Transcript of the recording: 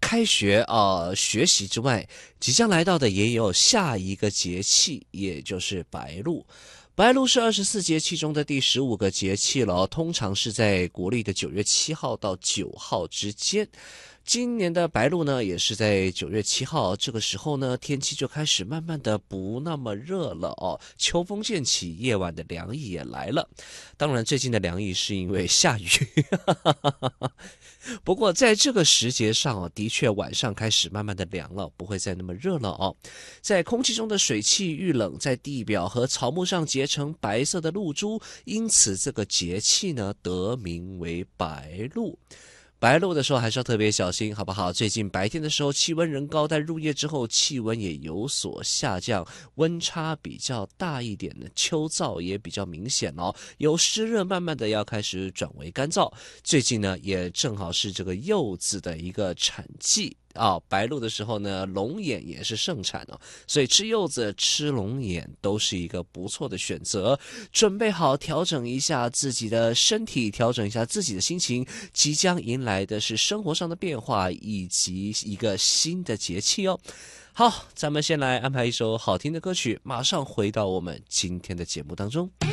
开学学习之外，即将来到的也有下一个节气，也就是白露。白露是24节气中的第15个节气了，通常是在国历的9月7号到9号之间。今年的白露呢，也是在9月7号，这个时候呢，天气就开始慢慢的不那么热了哦，秋风渐起，夜晚的凉意也来了。当然，最近的凉意是因为下雨。不过在这个时节上的确晚上开始慢慢的凉了，不会再那么热了哦。在空气中的水汽遇冷，在地表和草木上结成白色的露珠，因此这个节气呢得名为白露。白露的时候还是要特别小心，好不好？最近白天的时候气温仍高，但入夜之后气温也有所下降，温差比较大一点的，秋燥也比较明显哦。由湿热慢慢的要开始转为干燥，最近呢也正好是这个柚子的一个产季。白露的时候呢，龙眼也是盛产哦，所以吃柚子、吃龙眼都是一个不错的选择。准备好调整一下自己的身体，调整一下自己的心情，即将迎来的是生活上的变化以及一个新的节气哦。好，咱们先来安排一首好听的歌曲，马上回到我们今天的节目当中。